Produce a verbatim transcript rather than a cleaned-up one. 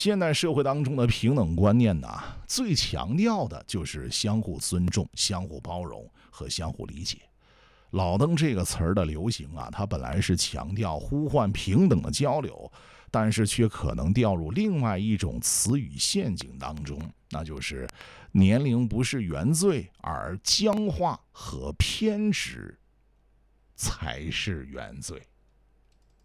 现代社会当中的平等观念呢，最强调的就是相互尊重、相互包容和相互理解。老登这个词儿的流行啊，它本来是强调呼唤平等的交流，但是却可能掉入另外一种词语陷阱当中，那就是年龄不是原罪，而僵化和偏执才是原罪。